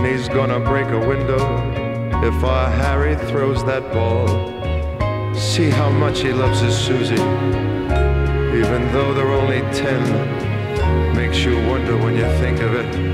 and he's gonna break a window if our Harry throws that ball. See how much he loves his Susie, even though they're only 10. Makes you wonder when you think of it.